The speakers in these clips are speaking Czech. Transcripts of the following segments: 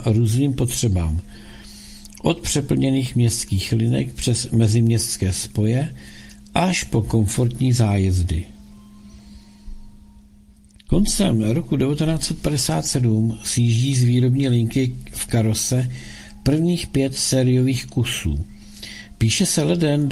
různým potřebám. Od přeplněných městských linek přes meziměstské spoje až po komfortní zájezdy. Koncem roku 1957 sjíždí z výrobní linky v karose prvních 5 sériových kusů. Píše se leden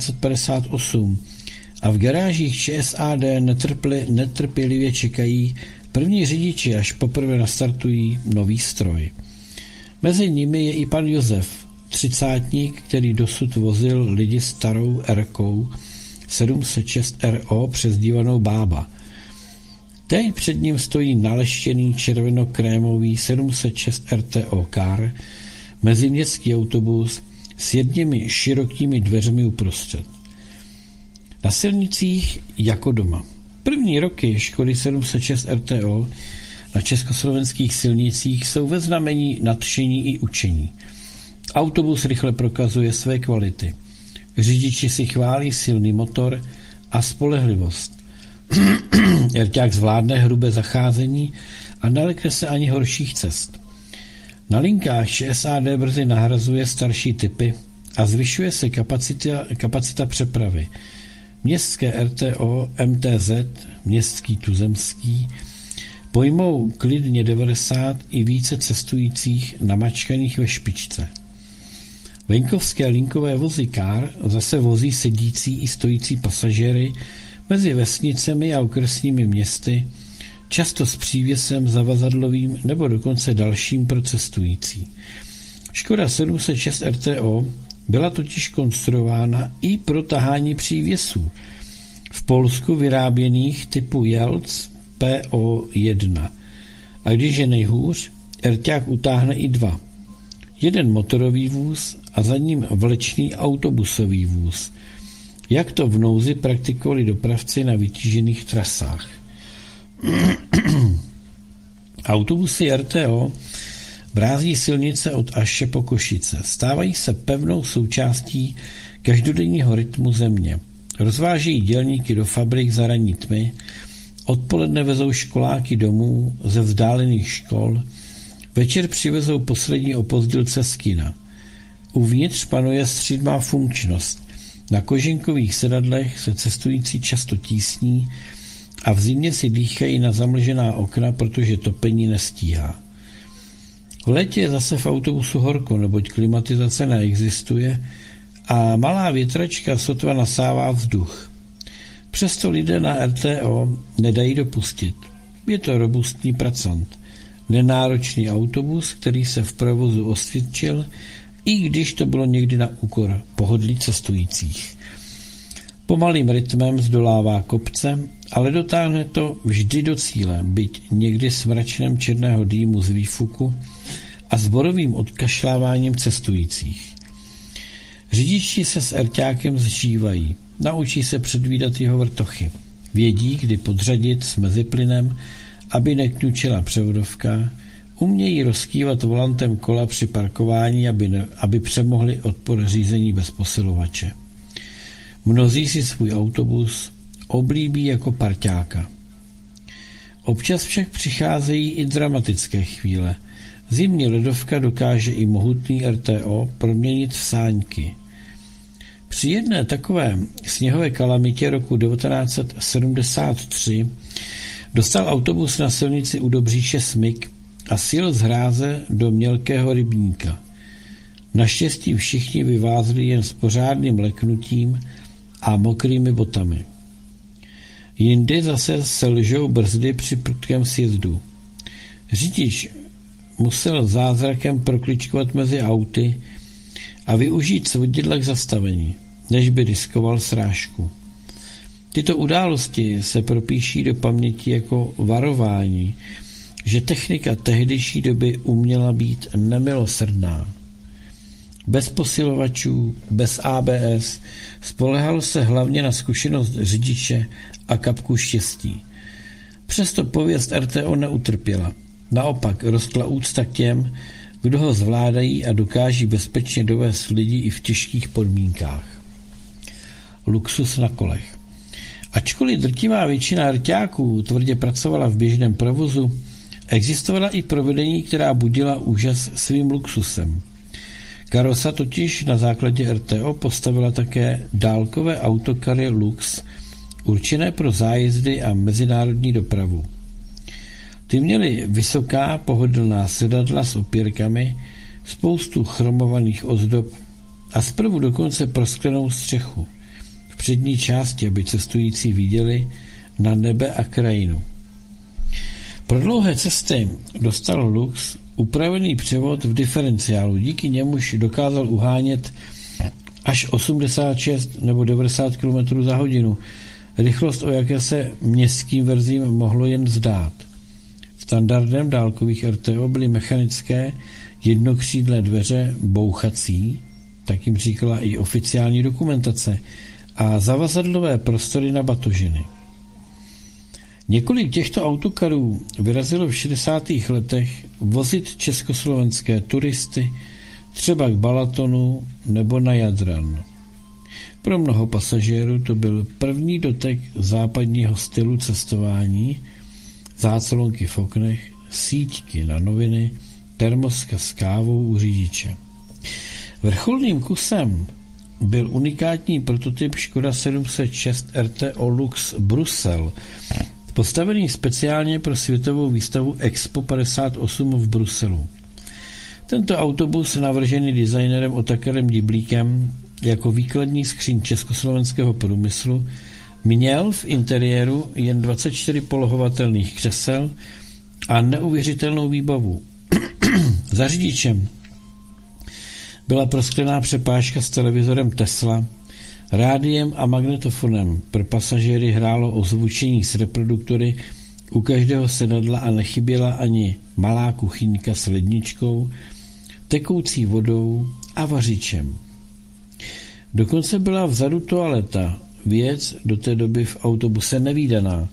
1958 a v garážích ČSAD netrpělivě čekají první řidiči, až poprvé nastartují nový stroj. Mezi nimi je i pan Josef, třicátník, který dosud vozil lidi starou R-kou 706 RO přezdívanou Bába. Teď před ním stojí naleštěný červenokrémový 706 RTO car, meziměstský autobus s jedněmi širokými dveřmi uprostřed. Na silnicích jako doma. První roky Škody 706 RTO na československých silnicích jsou ve znamení nadšení i učení. Autobus rychle prokazuje své kvality. Řidiči si chválí silný motor a spolehlivost. Rťák zvládne hrubé zacházení a nelekne se ani horších cest. Na linkách ČSAD brzy nahrazuje starší typy a zvyšuje se kapacita přepravy. Městské RTO, MTZ, městský tuzemský, pojmou klidně 90 i více cestujících namačkaných ve špičce. Venkovské linkové vozy car zase vozí sedící i stojící pasažéry mezi vesnicemi a okresními městy, často s přívěsem zavazadlovým nebo dokonce dalším pro cestující. Škoda 706 RTO byla totiž konstruována i pro tahání přívěsů, v Polsku vyráběných typu Jelc PO1. A když je nejhůř, rťák utáhne i 2. Jeden motorový vůz a za ním vlečný autobusový vůz, jak to v nouzi praktikovali dopravci na vytížených trasách. Autobusy RTO brází silnice od Aše po Košice. Stávají se pevnou součástí každodenního rytmu země. Rozvážejí dělníky do fabrik za ranní tmy, odpoledne vezou školáky domů ze vzdálených škol, večer přivezou poslední opozdělce z kina. Uvnitř panuje střídmá funkčnost. Na koženkových sedadlech se cestující často tísní a v zimě si dýchají na zamlžená okna, protože topení nestíhá. V létě je zase v autobusu horko, neboť klimatizace neexistuje a malá větračka sotva nasává vzduch. Přesto lidé na RTO nedají dopustit. Je to robustní pracant. Nenáročný autobus, který se v provozu osvědčil, i když to bylo někdy na úkor pohodlí cestujících. Pomalým rytmem zdolává kopce, ale dotáhne to vždy do cíle, byť někdy s mračnem černého dýmu z výfuku a zborovým odkašláváním cestujících. Řidiči se s rťákem zžívají, naučí se předvídat jeho vrtochy. Vědí, kdy podřadit s meziplynem, aby nekňučila převodovka, umějí rozkývat volantem kola při parkování, aby přemohli odpor řízení bez posilovače. Mnozí si svůj autobus oblíbí jako parťáka. Občas však přicházejí i dramatické chvíle. Zimní ledovka dokáže i mohutný RTO proměnit v sáňky. Při jedné takové sněhové kalamitě roku 1973 dostal autobus na silnici u Dobříše smyk a sjel z hráze do mělkého rybníka. Naštěstí všichni vyvázli jen s pořádným leknutím a mokrými botami. Jindy zase selžou brzdy při prudkém sjezdu. Řidič musel zázrakem prokličkovat mezi auty a využít svodidla k zastavení, než by riskoval srážku. Tyto události se propíší do paměti jako varování, že technika tehdejší doby uměla být nemilosrdná. Bez posilovačů, bez ABS, spolehalo se hlavně na zkušenost řidiče a kapku štěstí. Přesto pověst RTO neutrpěla. Naopak rostla úcta k těm, kdo ho zvládají a dokáží bezpečně dovést lidi i v těžkých podmínkách. Luxus na kolech. Ačkoliv drtivá většina rťáků tvrdě pracovala v běžném provozu, Existovala i provedení, která budila úžas svým luxusem. Karosa totiž na základě RTO postavila také dálkové autokary Lux, určené pro zájezdy a mezinárodní dopravu. Ty měly vysoká pohodlná sedadla s opěrkami, spoustu chromovaných ozdob a zprvu dokonce prosklenou střechu v přední části, aby cestující viděli na nebe a krajinu. Pro dlouhé cesty dostal Lux upravený převod v diferenciálu, díky němuž dokázal uhánět až 86 nebo 90 km za hodinu, rychlost, o jaké se městským verzím mohlo jen zdát. Standardem dálkových RTO byly mechanické jednokřídlé dveře bouchací, tak jim říkala i oficiální dokumentace, a zavazadlové prostory na batožiny. Několik těchto autokarů vyrazilo v 60. letech vozit československé turisty třeba k Balatonu nebo na Jadran. Pro mnoho pasažérů to byl první dotek západního stylu cestování, záclonky v oknech, síťky na noviny, termoska s kávou u řidiče. Vrcholným kusem byl unikátní prototyp Škoda 706 RTO Lux Brusel, postavený speciálně pro světovou výstavu Expo 58 v Bruselu. Tento autobus, navržený designerem Otakarem Diblíkem jako výkladní skříň československého průmyslu, měl v interiéru jen 24 polohovatelných křesel a neuvěřitelnou výbavu. Za řidičem byla prosklená přepážka s televizorem Tesla, rádiem a magnetofonem. Pro pasažéry hrálo ozvučení s reproduktory u každého sedadla a nechyběla ani malá kuchyňka s ledničkou, tekoucí vodou a vařičem. Dokonce byla vzadu toaleta, věc do té doby v autobuse nevídaná.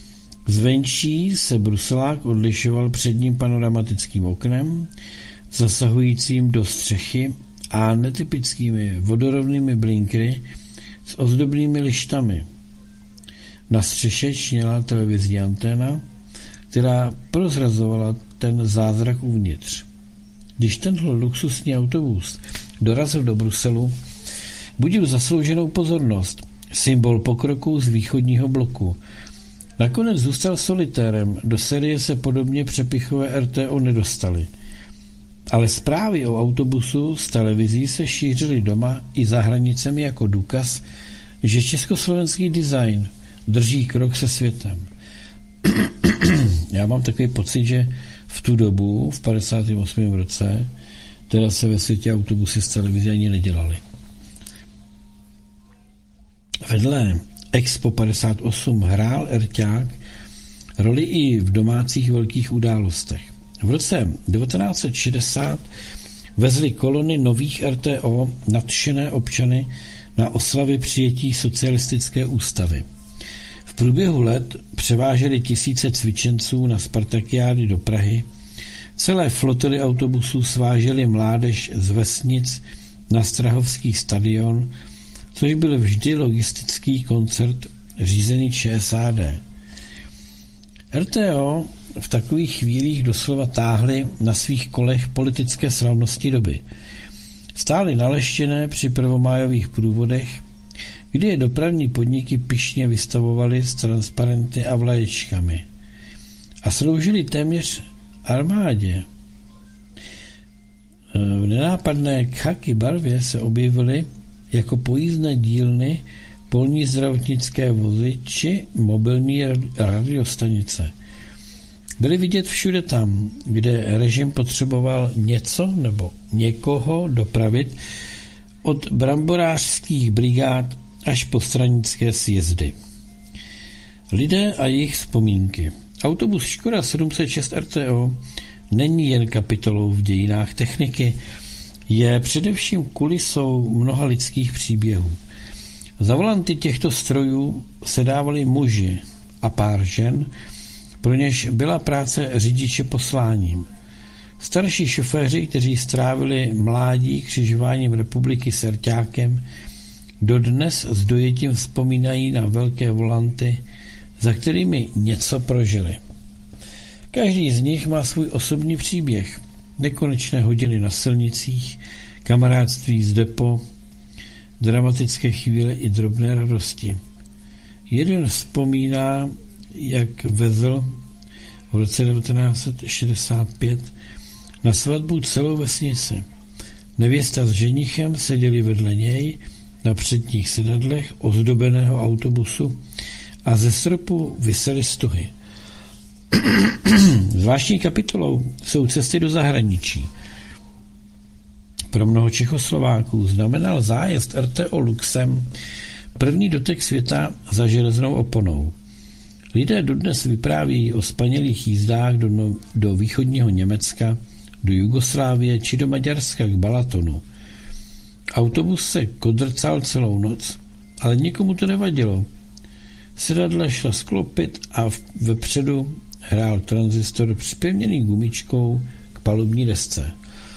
Zvenčí se bruselák odlišoval předním panoramatickým oknem, zasahujícím do střechy a netypickými vodorovnými blinkry s ozdobnými lištami. Na střeše čněla televizní anténa, která prozrazovala ten zázrak uvnitř. Když tenhle luxusní autobus dorazil do Bruselu, budil zaslouženou pozornost, symbol pokroku z východního bloku. Nakonec zůstal solitérem, do série se podobně přepichové RTO nedostaly. Ale zprávy o autobusu z televizí se šířily doma i za hranicemi jako důkaz, že československý design drží krok se světem. Já mám takový pocit, že v tu dobu, v 58. roce, teda se ve světě autobusy z televizí ani nedělaly. Vedle Expo 58 hrál Erťák roli i v domácích velkých událostech. V roce 1960 vezly kolony nových RTO nadšené občany na oslavy přijetí socialistické ústavy. V průběhu let převážely tisíce cvičenců na Spartakiády do Prahy, celé flotily autobusů svážely mládež z vesnic na Strahovský stadion, což byl vždy logistický koncert řízený ČSAD. RTO v takových chvílích doslova táhly na svých kolech politické slavnosti doby. Stály naleštěné při prvomájových průvodech, kdy je dopravní podniky pyšně vystavovaly s transparenty a vlaječkami. A sloužily téměř armádě. V nenápadné khaki barvě se objevily jako pojízdné dílny polní zdravotnické vozy či mobilní radiostanice. Byly vidět všude tam, kde režim potřeboval něco nebo někoho dopravit, od bramborářských brigád až po stranické sjezdy. Lidé a jejich vzpomínky. Autobus Škoda 706 RTO není jen kapitolou v dějinách techniky, je především kulisou mnoha lidských příběhů. Za volanty těchto strojů sedávali muži a pár žen, pro něž byla práce řidiče posláním. Starší šoféři, kteří strávili mládí křižováním republiky s Erťákem, dodnes s dojetím vzpomínají na velké volanty, za kterými něco prožili. Každý z nich má svůj osobní příběh. Nekonečné hodiny na silnicích, kamarádství z depo, dramatické chvíle i drobné radosti. Jeden vzpomíná, jak vezl v roce 1965 na svatbu celou vesnici. Nevěsta s ženichem seděli vedle něj na předních sedadlech ozdobeného autobusu a ze stropu visely stuhy. Zvláštní kapitolou jsou cesty do zahraničí. Pro mnoho Čechoslováků znamenal zájezd RTO Luxem první dotek světa za železnou oponou. Lidé dodnes vyprávějí o spanilých jízdách do východního Německa, do Jugoslávie či do Maďarska k Balatonu. Autobus se kodrcal celou noc, ale nikomu to nevadilo. Sedadla šla sklopit a vepředu hrál tranzistor připevněný gumičkou k palubní desce.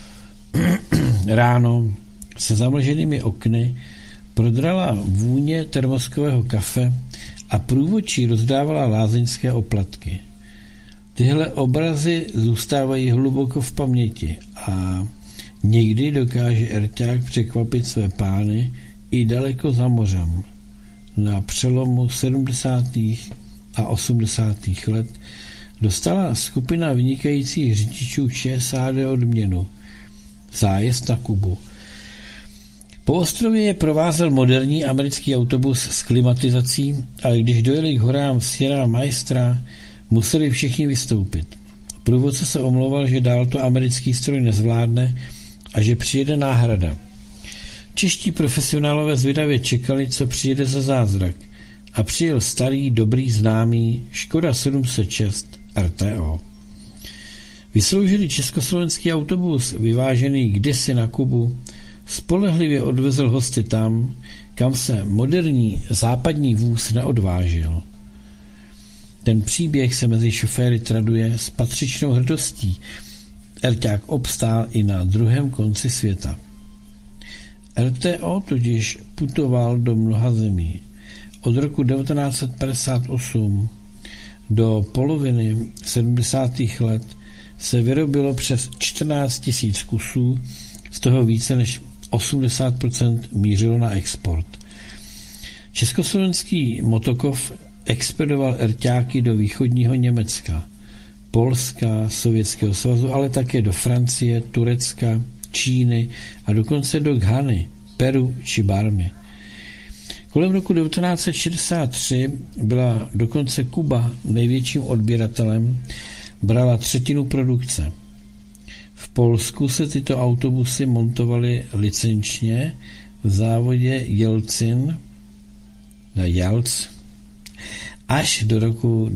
Ráno se zamlženými okny prodrala vůně termoskového kafe a průvodčí rozdávala lázeňské oplatky. Tyhle obrazy zůstávají hluboko v paměti a někdy dokáže erťák překvapit své pány i daleko za mořem. Na přelomu 70. a 80. let dostala skupina vynikajících řidičů ČSAD odměnu. Zájezd na Kubu. Po ostrově je provázel moderní americký autobus s klimatizací, ale když dojeli k horám Sierra Maestra, museli všichni vystoupit. Průvodce se omlouval, že dál to americký stroj nezvládne a že přijede náhrada. Čeští profesionálové zvědavě čekali, co přijede za zázrak, a přijel starý, dobrý, známý Škoda 706 RTO. Vysloužilý československý autobus, vyvážený kdysi na Kubu, spolehlivě odvezl hosty tam, kam se moderní západní vůz neodvážil. Ten příběh se mezi šoféry traduje s patřičnou hrdostí. Erťák obstál i na druhém konci světa. RTO totiž putoval do mnoha zemí. Od roku 1958 do poloviny 70. let se vyrobilo přes 14 000 kusů, z toho více než 80% mířilo na export. Československý Motokov expedoval erťáky do východního Německa, Polska, Sovětského svazu, ale také do Francie, Turecka, Číny a dokonce do Ghany, Peru či Barmy. Kolem roku 1963 byla dokonce Kuba největším odběratelem, brala třetinu produkce. V Polsku se tyto autobusy montovaly licenčně v závodě Jelcin na Jalc až do roku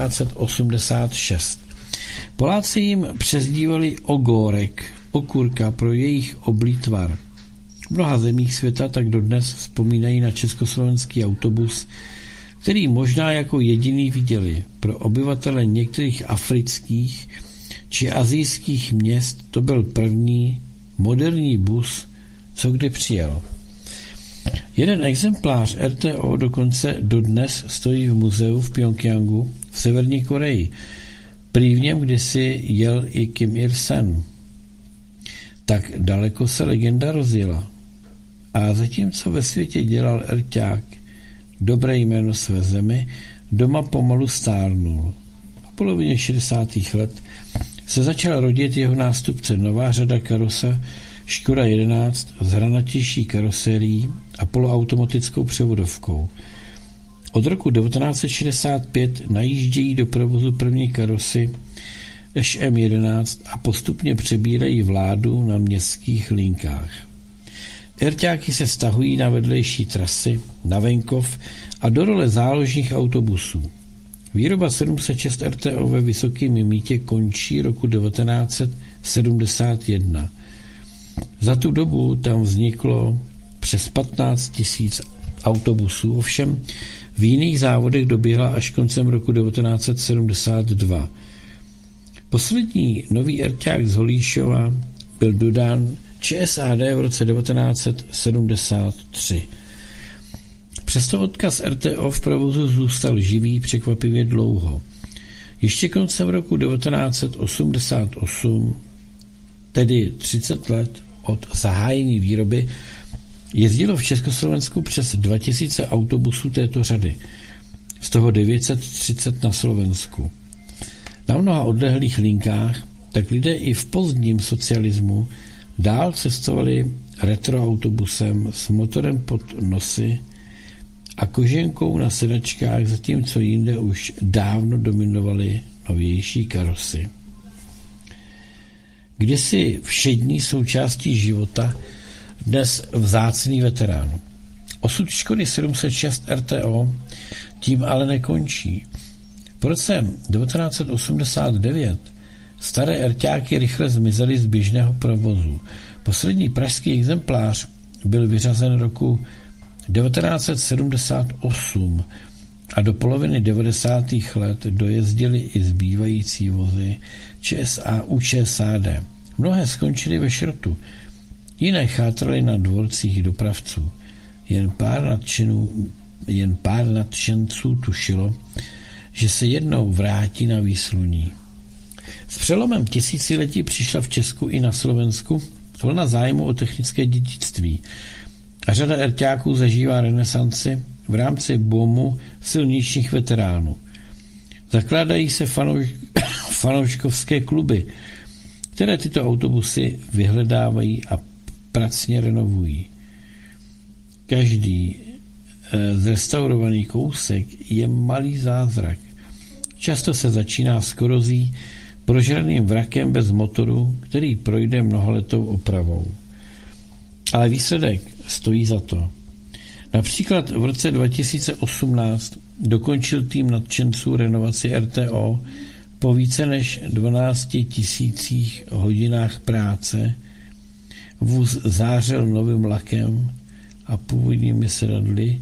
1986. Poláci jim přezdívali ogórek, okurka pro jejich oblý tvar. V mnoha zemích světa tak dodnes vzpomínají na československý autobus, který možná jako jediný viděli. Pro obyvatele některých afrických či asijských měst to byl první moderní bus, co kdy přijel. Jeden exemplář RTO dokonce dodnes stojí v muzeu v Pjongjangu v Severní Koreji. Prý v něm kdysi jel i Kim Il-sen. Tak daleko se legenda rozjela. A zatímco ve světě dělal erťák dobré jméno své zemi, doma pomalu stárnul. V polovině 60. let se začal rodit jeho nástupce nová řada karose Škoda 11 s hranatější karosérií a poloautomatickou převodovkou. Od roku 1965 najíždějí do provozu první karosy SM11 a postupně přebírají vládu na městských linkách. Erťáky se stahují na vedlejší trasy, na venkov a do role záložních autobusů. Výroba 706 RTO ve Vysokém Mýtě končí roku 1971. Za tu dobu tam vzniklo přes 15 000 autobusů, ovšem v jiných závodech doběhla až koncem roku 1972. Poslední nový erťák z Holíšova byl dodán ČSAD v roce 1973. Přesto odkaz RTO v provozu zůstal živý překvapivě dlouho. Ještě koncem roku 1988, tedy 30 let od zahájení výroby, jezdilo v Československu přes 2000 autobusů této řady, z toho 930 na Slovensku. Na mnoha odlehlých linkách tak lidé i v pozdním socialismu dál cestovali retroautobusem s motorem pod nosy a koženkou na sedačkách, zatímco jinde už dávno dominovaly novější karosy. Kdysi všední součástí života, dnes vzácný veterán. Osud Škody 706 RTO tím ale nekončí. Po roce 1989 staré erťáky rychle zmizely z běžného provozu. Poslední pražský exemplář byl vyřazen roku 1978 a do poloviny 90. let dojezdili i zbývající vozy ČSA u ČSAD. Mnohé skončily ve šrotu, jiné chátraly na dvorcích dopravců. Jen pár nadšenců tušilo, že se jednou vrátí na výsluní. S přelomem tisíciletí přišla v Česku i na Slovensku vlna zájmu o technické dědictví a řada erťáků zažívá renesanci v rámci boomu silničních veteránů. Zakládají se fanouškovské kluby, které tyto autobusy vyhledávají a pracně renovují. Každý zrestaurovaný kousek je malý zázrak. Často se začíná s korozí, prožraným vrakem bez motoru, který projde mnoholetou opravou. Ale výsledek stojí za to. Například v roce 2018 dokončil tým nadšenců renovaci RTO po více než 12 000 hodinách práce. Vůz zářil novým lakem a původními sedadly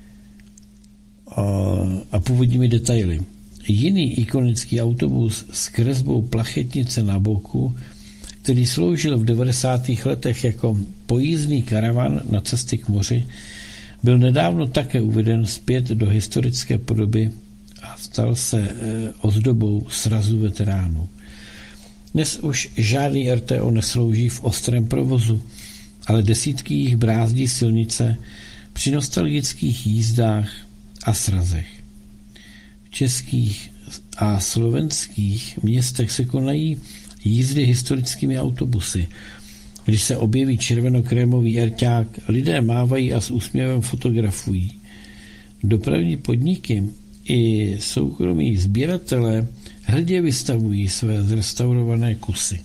a původními detaily. Jiný ikonický autobus s kresbou plachetnice na boku, který sloužil v 90. letech jako pojízdný karavan na cesty k moři, byl nedávno také uveden zpět do historické podoby a stal se ozdobou srazu veteránů. Dnes už žádný RTO neslouží v ostrém provozu, ale desítky jich brázdí silnice při nostalgických jízdách a srazech. V českých a slovenských městech se konají jízdy historickými autobusy. Když se objeví červenokrémový erťák, lidé mávají a s úsměvem fotografují. Dopravní podniky i soukromí sběratelé hrdě vystavují své zrestaurované kusy.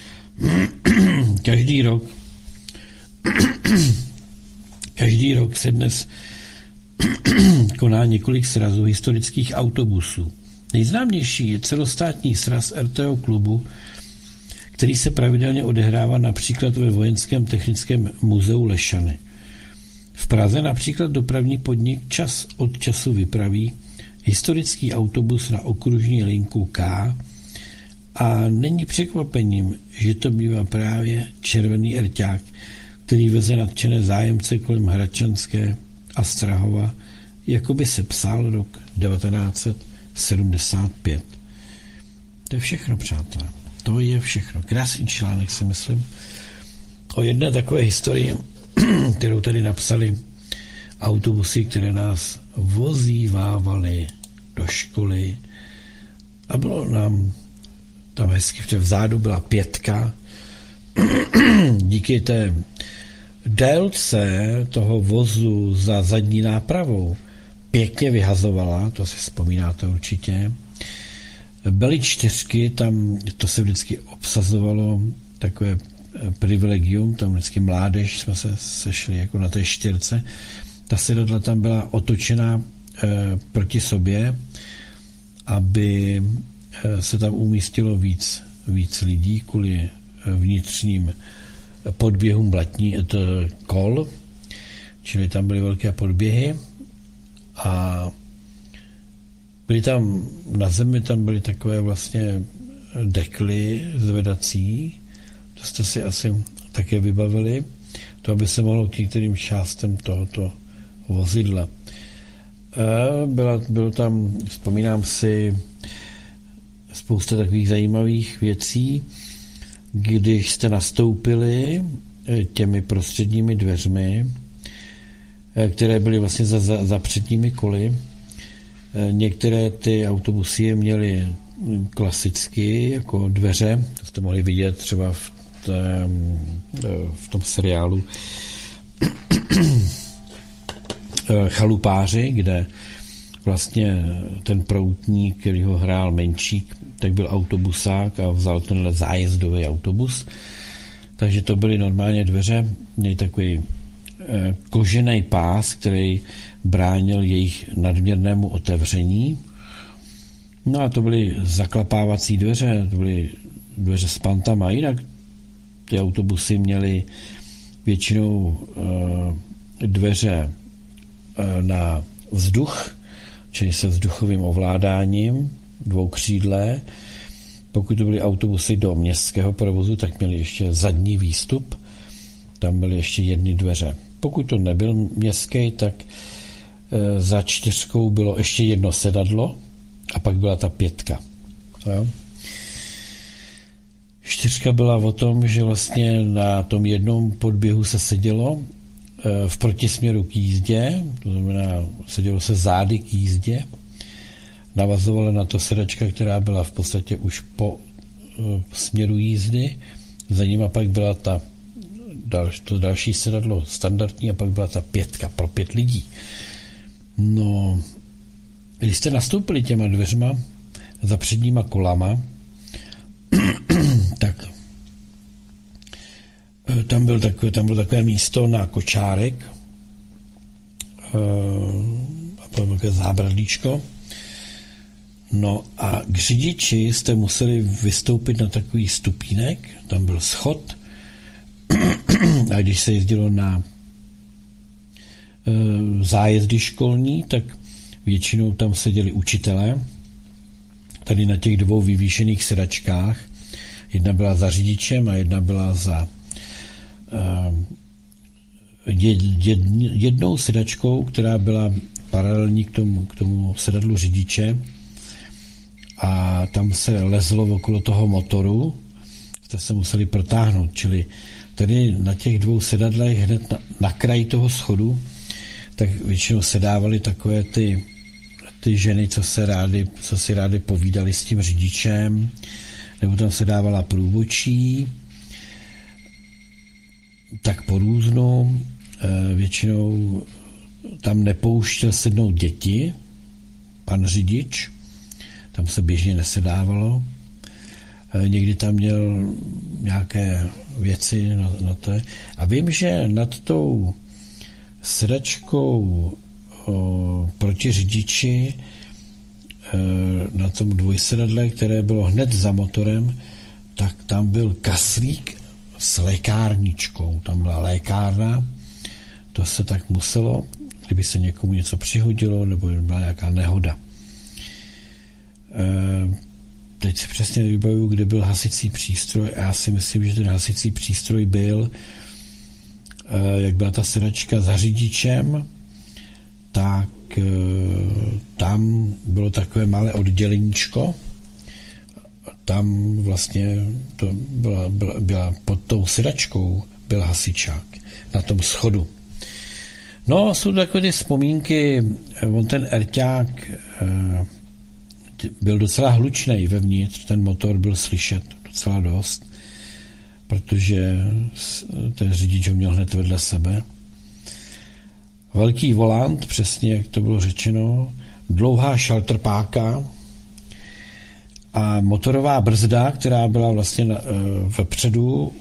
Každý rok se dnes koná několik srazů historických autobusů. Nejznámější je celostátní sraz RTO klubu, který se pravidelně odehrává například ve Vojenském technickém muzeu Lešany. V Praze například dopravní podnik čas od času vypraví historický autobus na okružní linku K a není překvapením, že to bývá právě červený erťák, který veze nadšené zájemce kolem Hradčanské a Strahova, jako by se psal rok 1975. To je všechno, přátelé. To je všechno. Krásný článek, si myslím, o jedné takové historii, kterou tady napsali autobusy, které nás vozívávaly do školy a bylo nám tam hezky, vzadu byla 5. Díky té délce toho vozu za zadní nápravou pěkně vyhazovala, to si vzpomínáte určitě. Byly 4, tam to se vždycky obsazovalo, takové privilegium, tam vždycky mládež jsme se sešli jako na té 4. Ta sedadla tam byla otočená proti sobě, aby se tam umístilo víc lidí kvůli vnitřním podběhům kol, čili tam byly velké podběhy a byly tam na zemi, tam byly takové vlastně dekly zvedací, to jste si asi také vybavili, to aby se mohlo k některým částem tohoto vozidla. Bylo tam, vzpomínám si, spousta takových zajímavých věcí. Když jste nastoupili těmi prostředními dveřmi, které byly vlastně za předními koly, některé ty autobusy měly klasicky jako dveře, to jste mohli vidět třeba v tom seriálu Chalupáři, kde vlastně ten proutník, který ho hrál Menčík, tak byl autobusák a vzal tenhle zájezdový autobus. Takže to byly normálně dveře, měli takový kožený pás, který bránil jejich nadměrnému otevření. No a to byly zaklapávací dveře, to byly dveře s pantama. Jinak ty autobusy měly většinou dveře na vzduch, čili se vzduchovým ovládáním, dvoukřídlé. Pokud to byly autobusy do městského provozu, tak měly ještě zadní výstup, tam byly ještě jedny dveře. Pokud to nebyl městský, tak za 4 bylo ještě jedno sedadlo a pak byla ta 5. Jo? 4 byla o tom, že vlastně na tom jednom podběhu se sedělo v protisměru k jízdě, to znamená, sedělo se zády k jízdě, navazovala na to sedačka, která byla v podstatě už po směru jízdy, za nima pak byla to další sedadlo standardní a pak byla ta 5 pro 5 lidí. No, když jste nastoupili těma dveřma za předníma kolama, tak tam bylo takové místo na kočárek a potom takové zábradlíčko. No a k řidiči jste museli vystoupit na takový stupínek, tam byl schod a když se jezdilo na zájezdy školní, tak většinou tam seděli učitelé, tady na těch 2 vyvýšených sedačkách. Jedna byla za řidičem a jedna byla za jednou sedačkou, která byla paralelní k tomu sedadlu řidiče a tam se lezlo okolo toho motoru, jste se museli protáhnout, čili tady na těch 2 sedadlech hned na kraji toho schodu, tak většinou sedávali takové ty ženy, co si rády povídali s tím řidičem, nebo tam se dávala průvodčí, tak po různu. Většinou tam nepouštěl sednout děti, pan řidič, tam se běžně nesedávalo. Někdy tam měl nějaké věci na to. A vím, že nad tou sedačkou proti řidiči na tom dvojsedadle, které bylo hned za motorem, tak tam byl kaslík s lékárničkou. Tam byla lékárna, to se tak muselo, kdyby se někomu něco přihodilo, nebo byla nějaká nehoda. Teď si přesně vybavuju, kde byl hasicí přístroj a já si myslím, že ten hasicí přístroj byl, jak byla ta sedačka za řidičem, tak tam bylo takové malé odděleníčko, tam vlastně to byla pod tou sedačkou byl hasičák na tom schodu. No, jsou takové ty vzpomínky, on ten erťák byl docela hlučnej vevnitř, ten motor byl slyšet docela dost, protože ten řidič ho měl hned vedle sebe. Velký volant, přesně jak to bylo řečeno, dlouhá šaltrpáka a motorová brzda, která byla vlastně vepředu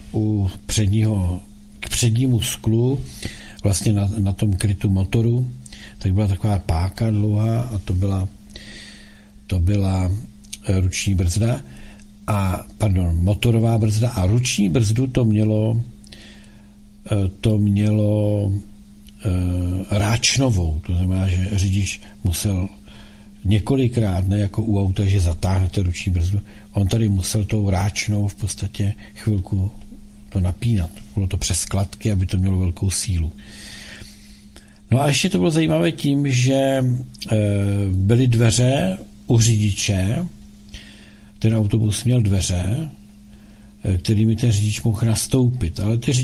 k přednímu sklu, vlastně na tom krytu motoru, tak byla taková páka dlouhá a to byla ruční brzda motorová brzda a ruční brzdu to mělo ráčnovou, to znamená, že řidič musel několikrát, ne jako u auta, že zatáhnete ruční brzdu, on tady musel tou ráčnou v podstatě chvilku to napínat. Bylo to přes kladky, aby to mělo velkou sílu. No a ještě to bylo zajímavé tím, že byly dveře u řidiče, ten autobus měl dveře, kterými ten řidič mohl nastoupit, ale ty